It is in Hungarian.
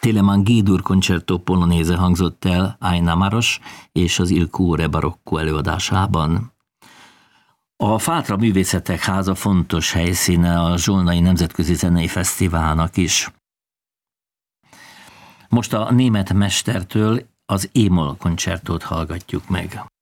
Telemann G-dur Concerto Polonéze hangzott el Aina Maros és az Il Cuore Barocco előadásában. A Fátra Művészetek Háza fontos helyszíne a Zsolnai Nemzetközi Zenei Fesztiválnak is. Most a német mestertől az E-moll koncertót hallgatjuk meg.